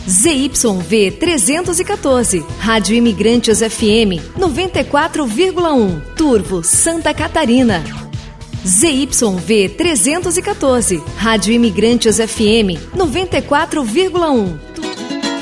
ZYV 314, Rádio Imigrantes FM 94,1, Turvo, Santa Catarina. ZYV 314, Rádio Imigrantes FM 94,1.